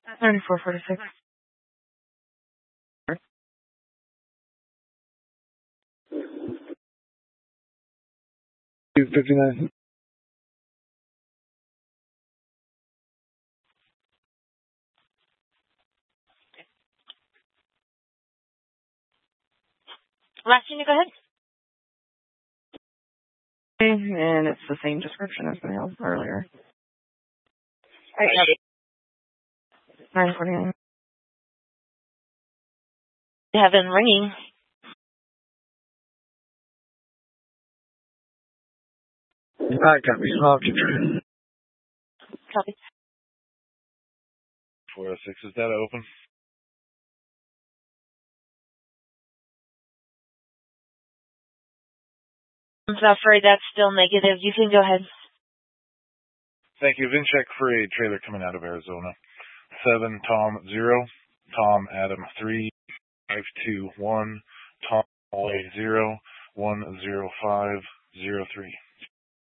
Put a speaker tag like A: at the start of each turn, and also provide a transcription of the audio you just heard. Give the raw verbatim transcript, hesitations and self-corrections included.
A: ninety-four forty-six.
B: two fifty-nine.
A: Last unit, go ahead. And it's the same description as the house earlier. All right, nine forty-nine. You have been ringing.
B: I copy. I'll keep trying.
A: Copy.
C: four oh six, is that open?
A: I'm afraid that's still negative. You can go ahead.
C: Thank you. VIN check for a trailer coming out of Arizona. seven Tom zero, Tom Adam three, five two one, Tom zero, one zero five zero three.